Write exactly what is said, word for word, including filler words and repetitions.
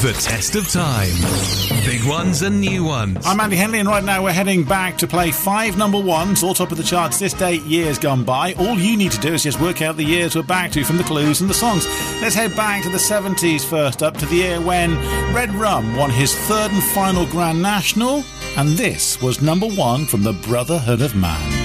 The test of time. Big ones and new ones. I'm Andy Henley, and right now we're heading back to play five number ones, all top of the charts this day, years gone by. All you need to do is just work out the years we're back to from the clues and the songs. Let's head back to the seventies first, up to the year when Red Rum won his third and final Grand National, and this was number one from the Brotherhood of Man.